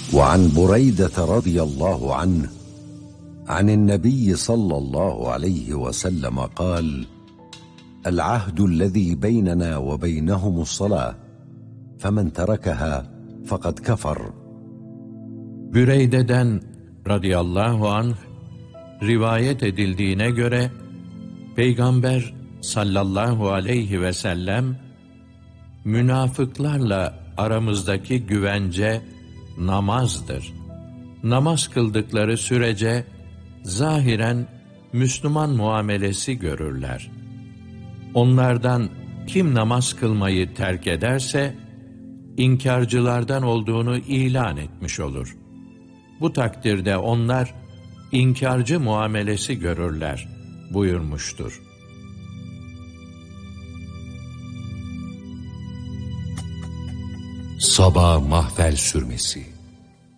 وعن بريدة رضي الله عنه عن النبي صلى الله عليه وسلم قال: العهد الذي بيننا وبينهم الصلاة فمن تركها فقد كفر. Büreyde'den radıyallahu anh rivayet edildiğine göre Peygamber sallallahu aleyhi ve sellem münafıklarla aramızdaki güvence namazdır. Namaz kıldıkları sürece zahiren Müslüman muamelesi görürler. Onlardan kim namaz kılmayı terk ederse inkarcılardan olduğunu ilan etmiş olur. Bu takdirde onlar inkarcı muamelesi görürler buyurmuştur. Sabah mahvel sürmesi.